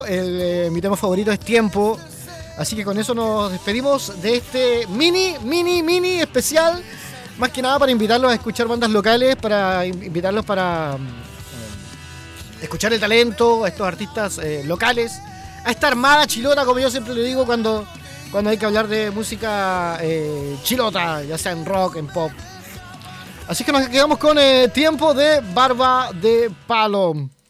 Mi tema favorito es Tiempo. Así que con eso nos despedimos de este mini especial. Más que nada para invitarlos a escuchar bandas locales, para invitarlos para escuchar el talento, a estos artistas locales, a esta armada chilota, como yo siempre le digo cuando hay que hablar de música chilota, ya sea en rock, en pop. Así que nos quedamos con Tiempo de Barba de Palo.